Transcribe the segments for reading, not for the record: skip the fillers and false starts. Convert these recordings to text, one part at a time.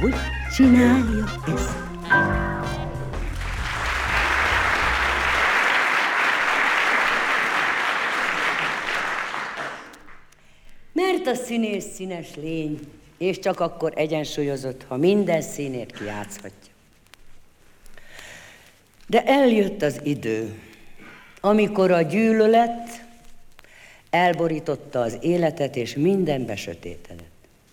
hogy csinálja ezt. Mert a színész színes lény, és csak akkor egyensúlyozott, ha minden színét kijátszhatja. De eljött az idő, amikor a gyűlölet elborította az életet, és minden besötétedett.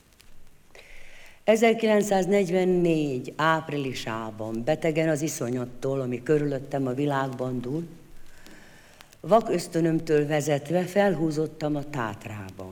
1944. áprilisában, betegen az iszonyattól, ami körülöttem a világban dúl, vak ösztönömtől vezetve felhúzottam a Tátrába.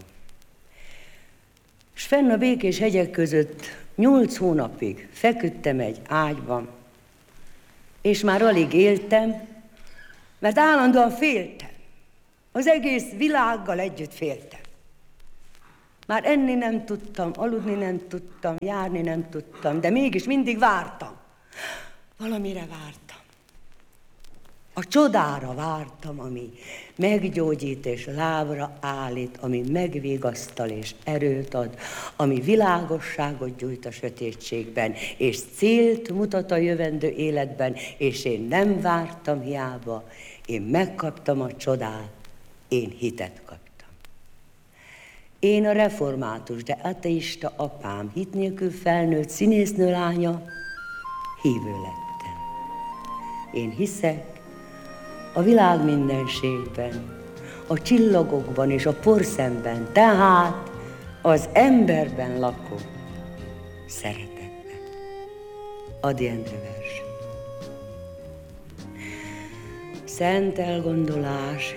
S fenn a békés hegyek között 8 hónapig feküdtem egy ágyban, és már alig éltem, mert állandóan féltem. Az egész világgal együtt féltem. Már enni nem tudtam, aludni nem tudtam, járni nem tudtam, de mégis mindig vártam. Valamire vártam. A csodára vártam, ami meggyógyít és lábra állít, ami megvigasztal és erőt ad, ami világosságot gyújt a sötétségben, és célt mutat a jövendő életben, és én nem vártam hiába, én megkaptam a csodát, én hitet kaptam. Én a református, de ateista apám, hit nélkül felnőtt színésznő lánya, hívő lettem. Én hiszek a világ mindenségben, a csillagokban és a porszemben, tehát az emberben lakó szeretetben. Ady Endre vers. Szent elgondolás.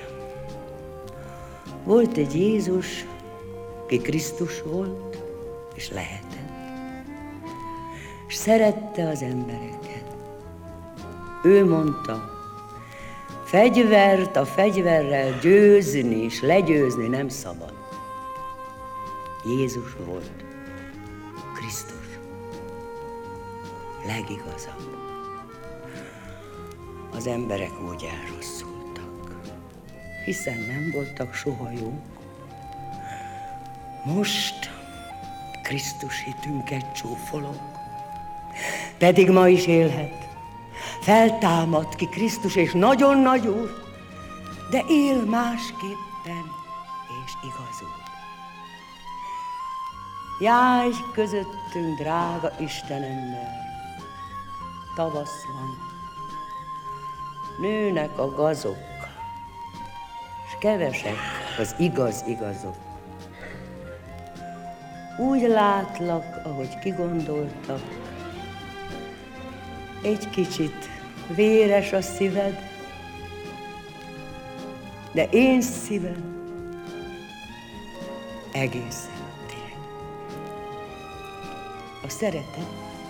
Volt egy Jézus, ki Krisztus volt, és lehetett. És szerette az embereket. Ő mondta, fegyvert a fegyverrel győzni és legyőzni nem szabad. Jézus volt, Krisztus, legigazabb. Az emberek úgy elrosszultak, hiszen nem voltak soha jók. Most Krisztus hitünket csúfolok, pedig ma is élhet. Feltámad ki Krisztus, és nagyon nagy úr, de él másképpen, és igazul. Járj közöttünk, drága Istenemmel, tavasz van, nőnek a gazok, s kevesek az igazok. Úgy látlak, ahogy kigondoltak, egy kicsit véres a szíved, de én szívem egészen a tiéd. A szeretet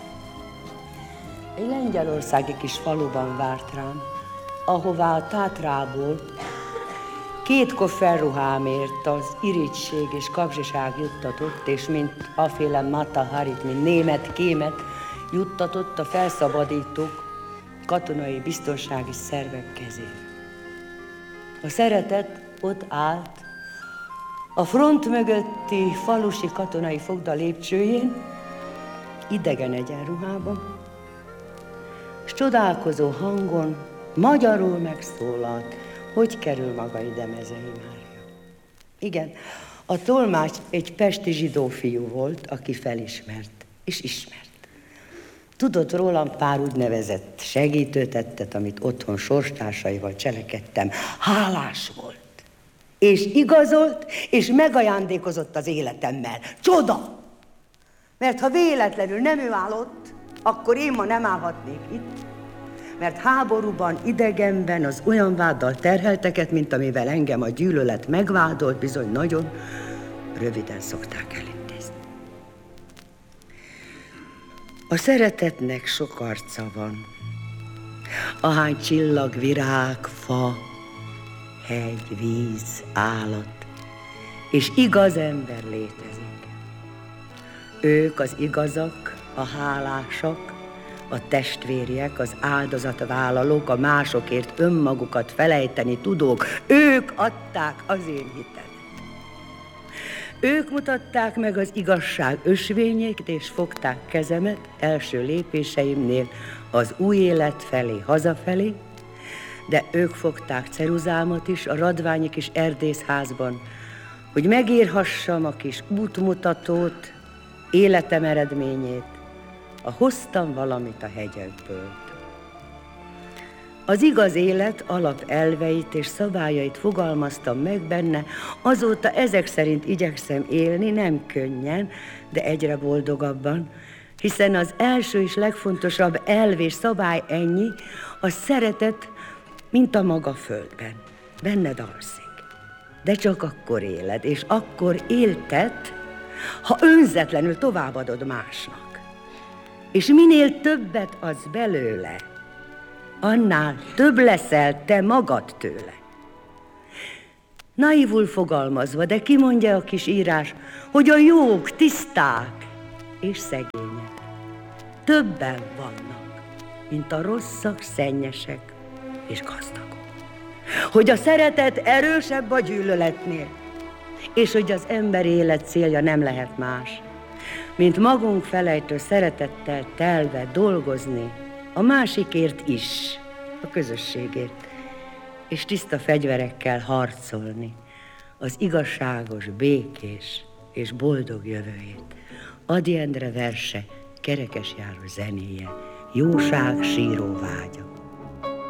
egy lengyelországi kis faluban várt rám, ahová a Tátrából 2 kofferruhámért az irigység és kapzsiság juttatott, és mint aféle Mata Harit, mint német kémet juttatott a felszabadítók katonai biztonsági szervek kezére. A szeretet ott állt a front mögötti falusi katonai fogda lépcsőjén, idegen egyenruhában, és csodálkozó hangon magyarul megszólalt, hogy kerül maga ide, Mezei Mária. Igen, a tolmács egy pesti zsidó fiú volt, aki felismert és ismert. Tudott rólam pár úgynevezett segítőtettet, amit otthon sorstársaival cselekedtem. Hálás volt, és igazolt, és megajándékozott az életemmel. Csoda! Mert ha véletlenül nem ő állott, akkor én ma nem állhatnék itt. Mert háborúban, idegenben az olyan váddal terhelteket, mint amivel engem a gyűlölet megvádolt, bizony nagyon röviden szokták elintézni. A szeretetnek sok arca van. Ahány csillag, virág, fa, hegy, víz, állat, és igaz ember létezik. Ők az igazak, a hálásak, a testvériek, az áldozatvállalók, a másokért önmagukat felejteni tudók, ők adták az én hitemet. Ők mutatták meg az igazság ösvényét, és fogták kezemet első lépéseimnél az új élet felé, hazafelé, de ők fogták ceruzámat is a radványi kis erdészházban, hogy megírhassam a kis útmutatót, életem eredményét, a hoztam valamit a hegyekből. Az igaz élet alapelveit és szabályait fogalmaztam meg benne, azóta ezek szerint igyekszem élni, nem könnyen, de egyre boldogabban, hiszen az első és legfontosabb elv és szabály ennyi, a szeretet, mint a maga földben, benned alszik. De csak akkor éled, és akkor éltet, ha önzetlenül továbbadod másnak. És minél többet adsz belőle, annál több leszel te magad tőle. Naivul fogalmazva, de ki mondja a kis írás, hogy a jók tiszták és szegények többen vannak, mint a rosszak, szennyesek és gazdagok. Hogy a szeretet erősebb a gyűlöletnél, és hogy az ember élet célja nem lehet más, mint magunk felejtő szeretettel telve dolgozni a másikért is, a közösségért, és tiszta fegyverekkel harcolni az igazságos, békés és boldog jövőjét. Ady Endre verse, Kerekes János zenéje, jóság síró vágya.